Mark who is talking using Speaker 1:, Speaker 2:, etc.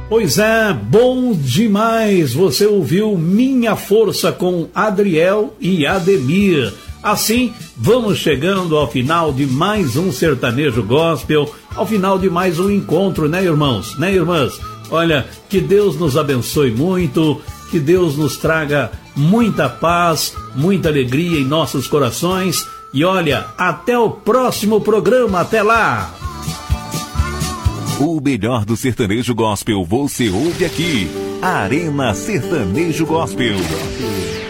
Speaker 1: Pois é, bom demais. Você ouviu Minha Força com Adriel e Ademir. Assim, vamos chegando ao final de mais um Sertanejo Gospel, ao final de mais um encontro, né, irmãos? Né, irmãs? Olha, que Deus nos abençoe muito, que Deus nos traga muita paz, muita alegria em nossos corações. E olha, até o próximo programa. Até lá!
Speaker 2: O melhor do sertanejo gospel você ouve aqui. Arena Sertanejo Gospel.